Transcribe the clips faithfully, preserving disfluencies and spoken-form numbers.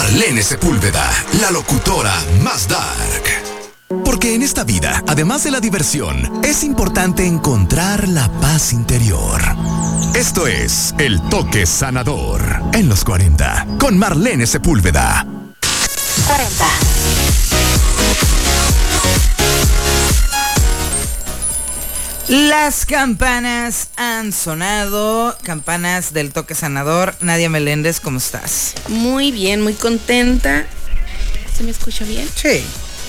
Marlene Sepúlveda, la locutora más dark. Porque en esta vida, además de la diversión, es importante encontrar la paz interior. Esto es El Toque Sanador en los cuarenta, con Marlene Sepúlveda. cuarenta. Las campanas han sonado, campanas del Toque Sanador. Nadia Meléndez, ¿cómo estás? Muy bien, muy contenta. ¿Se me escucha bien? Sí.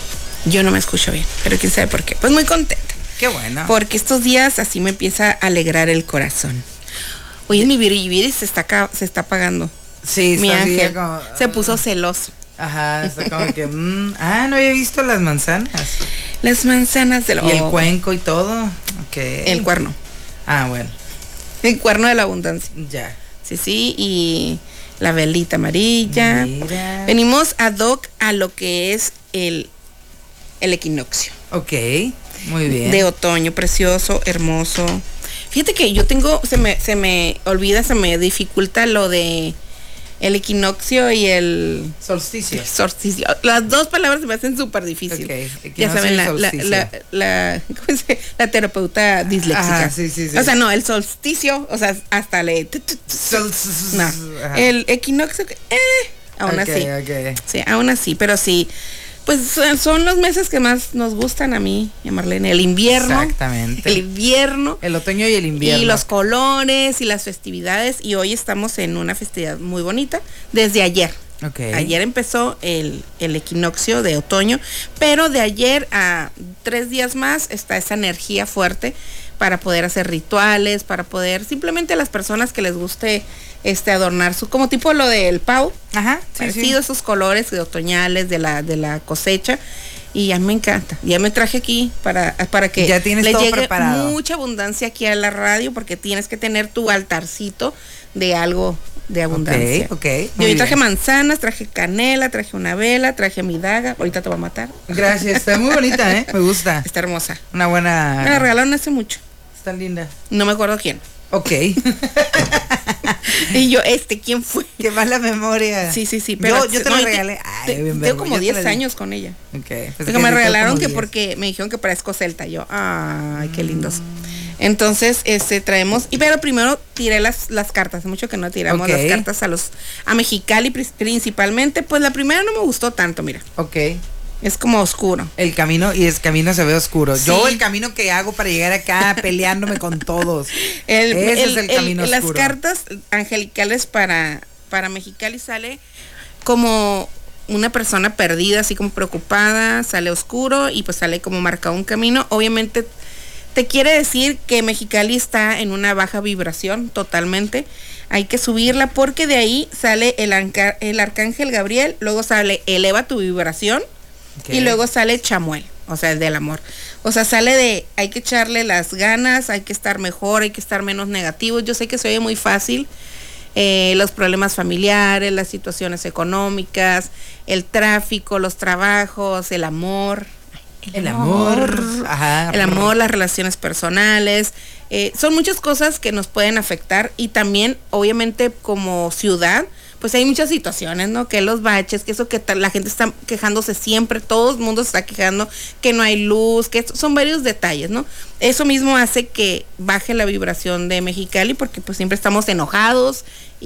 Yo no me escucho bien, pero quién sabe por qué. Pues muy contenta. Qué bueno. Porque estos días así me empieza a alegrar el corazón. Oye, mi viribiri se está, se está apagando. Sí, mi ángel como, se puso celoso. Ajá, está como que... Mmm, ah, no había visto las manzanas. Las manzanas del... Y el cuenco y todo. Okay. El cuerno. Ah, bueno. El cuerno de la abundancia. Ya. Sí, sí, y la velita amarilla. Mira. Venimos ad hoc a lo que es el, el equinoccio. Ok, muy bien. De otoño, precioso, hermoso. Fíjate que yo tengo, se me, se me olvida, se me dificulta lo de el equinoccio y el solsticio. Solsticio. Las dos palabras se me hacen súper difíciles. Okay. Ya saben, la, la, la, la, ¿cómo se, la terapeuta disléxica. Ajá, sí, sí, sí. O sea, no, el solsticio, o sea, hasta le... Sol, no, el equinoccio, eh, aún okay, así. Okay. Sí, aún así, pero sí. Pues son los meses que más nos gustan a mí, a Marlene. El invierno. Exactamente. El invierno. El otoño y el invierno. Y los colores y las festividades. Y hoy estamos en una festividad muy bonita. Desde ayer. Okay. Ayer empezó el, el equinoccio de otoño. Pero de ayer a tres días más está esa energía fuerte para poder hacer rituales, para poder simplemente a las personas que les guste este adornar su, como tipo lo del pavo. Ajá, sí, parecido, sí. Esos colores de otoñales de la de la cosecha. Y ya me encanta. Ya me traje aquí para, para que ya tienes le todo llegue preparado. Mucha abundancia aquí a la radio, porque tienes que tener tu altarcito de algo de abundancia. Ok, ok. Yo hoy traje manzanas, traje canela, traje una vela, traje mi daga. Ahorita te voy a matar. Gracias, está muy bonita, ¿eh? Me gusta. Está hermosa. Una buena... Me la regalaron hace mucho. Está linda. No me acuerdo quién. Ok. Y yo, este, ¿quién fue? Qué mala memoria. Sí, sí, sí. Pero yo, yo te no, la regalé. Ay, te, bien tengo como diez la años con ella. Ok. Pues que me regalaron que porque me dijeron que parezco celta. Yo, ay, qué lindos. Entonces, este, traemos, y pero primero tiré las, las cartas, hace mucho que no tiramos okay. las cartas a los, a Mexicali principalmente. Pues la primera no me gustó tanto, mira. Ok. Es como oscuro. El camino, y el camino se ve oscuro. Sí. Yo el camino que hago para llegar acá peleándome con todos. El, Ese el, es el camino el, oscuro. Las cartas angelicales para, para Mexicali sale como una persona perdida, así como preocupada, sale oscuro y pues sale como marcado un camino. Obviamente te quiere decir que Mexicali está en una baja vibración totalmente. Hay que subirla porque de ahí sale el, anca, el arcángel Gabriel, luego sale eleva tu vibración. Okay. Y luego sale Chamuel, o sea, el del amor. O sea, sale de, hay que echarle las ganas, hay que estar mejor, hay que estar menos negativos. Yo sé que se oye muy fácil, eh, los problemas familiares, las situaciones económicas, el tráfico, los trabajos, el amor. El, el amor, amor. Ajá. El amor, las relaciones personales. Eh, son muchas cosas que nos pueden afectar y también, obviamente, como ciudad, pues hay muchas situaciones, ¿no? Que los baches, que eso que la gente está quejándose siempre, todo el mundo se está quejando, que no hay luz, que son varios detalles, ¿no? Eso mismo hace que baje la vibración de Mexicali porque pues siempre estamos enojados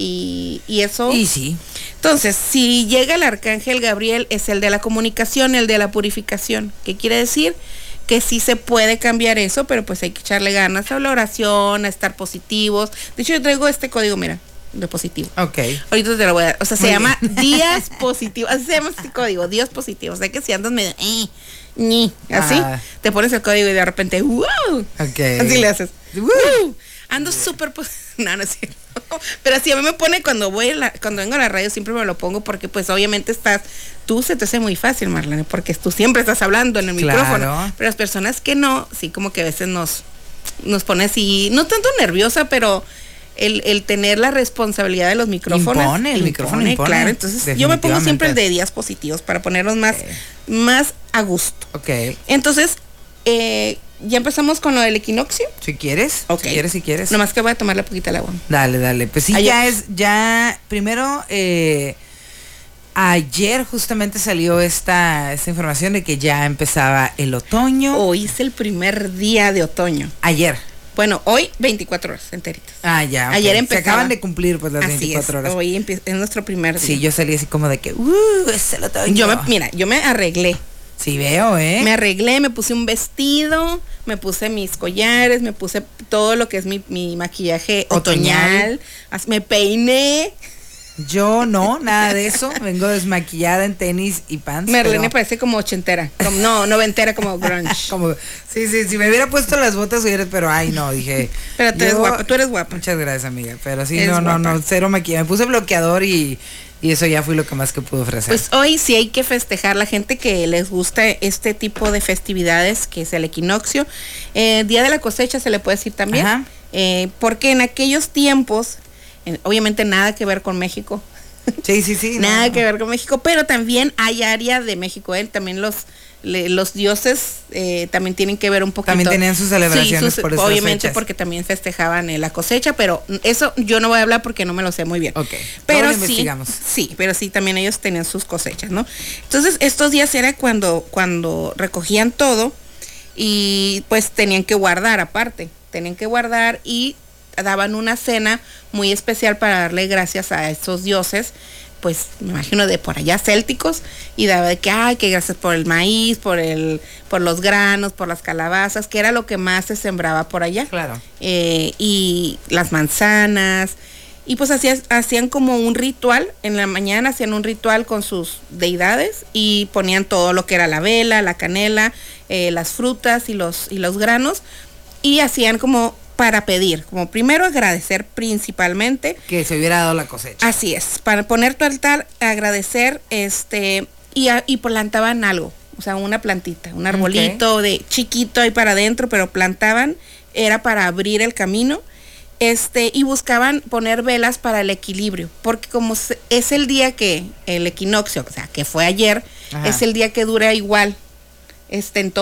y, y eso... Y sí. Entonces, si llega el arcángel Gabriel, es el de la comunicación, el de la purificación. ¿Qué quiere decir? Que sí se puede cambiar eso, pero pues hay que echarle ganas a la oración, a estar positivos. De hecho, yo traigo este código, mira, de positivo. Ok. Ahorita te lo voy a dar. O sea, se Muy llama bien. días positivos. Así se llama este código, días positivos. O sea, que si andas medio, eh, ni, así, ah. te pones el código y de repente, wow. Ok. Así le haces. Uh. Uh. Ando súper positivo. No, no es cierto. Pero así a mí me pone cuando voy a la, cuando vengo a la radio siempre me lo pongo porque pues obviamente estás, tú se te hace muy fácil, Marlene, porque tú siempre estás hablando en el claro. micrófono. Pero las personas que no, sí como que a veces nos, nos pone así, no tanto nerviosa, pero el, el tener la responsabilidad de los micrófonos. Impone, el impone, micrófono impone. Claro, entonces yo me pongo siempre el de días positivos para ponernos más, okay. más a gusto. Ok. Entonces, eh, ya empezamos con lo del equinoccio. Si quieres, okay. si quieres, si quieres. Nomás que voy a tomarle poquita el agua. Dale, dale. Pues sí, Allá. ya es, ya, primero, eh, Ayer justamente salió esta, esta información de que ya empezaba el otoño. Hoy es el primer día de otoño. Ayer. Bueno, hoy veinticuatro horas enteritas. Ah, ya. Okay. Ayer empezaba. Se acaban de cumplir pues las Así veinticuatro es, horas. Hoy empie- es nuestro primer día. Sí, yo salí así como de que, uh, es el otoño. Yo me, mira, yo me arreglé. Sí veo, ¿eh? Me arreglé, me puse un vestido, me puse mis collares, me puse todo lo que es mi, mi maquillaje otoñal. otoñal. Me peiné. Yo no, nada de eso. Vengo desmaquillada en tenis y pants. Merlene pero... parece como ochentera. Como, no, noventera, como grunge. como, sí, sí, si me hubiera puesto las botas hubiera, pero ay no, dije. Pero tú yo, eres guapa, tú eres guapa. Muchas gracias, amiga. Pero sí, Eres no, no, guapa. no, cero maquillaje. Me puse bloqueador y, y eso ya fue lo que más que pude ofrecer. Pues hoy sí hay que festejar la gente que les gusta este tipo de festividades, que es el equinoccio. Eh, Día de la cosecha se le puede decir también. Ajá. Eh, porque en aquellos tiempos, eh, obviamente nada que ver con México. Sí, sí, sí. Nada no. que ver con México, pero también hay área de México, ¿eh? También los le, los dioses eh, también tienen que ver un poquito. También tenían sus celebraciones sí, sus, por esas obviamente fechas. porque también festejaban eh, la cosecha, pero eso yo no voy a hablar porque no me lo sé muy bien. Ok, pero ahora sí, investigamos. sí, pero sí también ellos tenían sus cosechas, ¿no? Entonces estos días era cuando cuando recogían todo y pues tenían que guardar aparte, tenían que guardar y daban una cena muy especial para darle gracias a estos dioses, pues me imagino de por allá célticos, y daba de que ay, que gracias por el maíz, por el, por los granos, por las calabazas, que era lo que más se sembraba por allá. Claro. Eh, y las manzanas, y pues hacían, hacían como un ritual, en la mañana hacían un ritual con sus deidades y ponían todo lo que era la vela, la canela, eh, las frutas y los, y los granos, y hacían como para pedir, como primero agradecer principalmente. Que se hubiera dado la cosecha. Así es, para poner tu altar, agradecer, este, y, a, y plantaban algo, o sea, una plantita, un arbolito okay. de chiquito ahí para adentro, pero plantaban, era para abrir el camino, este, y buscaban poner velas para el equilibrio, porque como se, es el día que, el equinoccio, o sea, que fue ayer, Ajá. es el día que dura igual, este, en todo